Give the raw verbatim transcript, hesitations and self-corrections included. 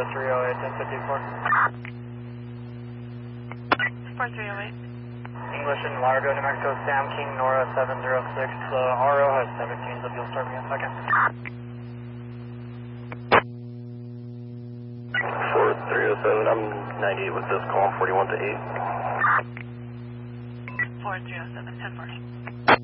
three oh eight, ten fifty-four. four three oh eight. English in Largo, New Mexico, Sam King, Nora seven zero six, uh, R O has seventeen, so you'll start me in a second. four three oh seven, I'm ninety-eight with this call, forty-one to eight. four three oh seven, ten forty.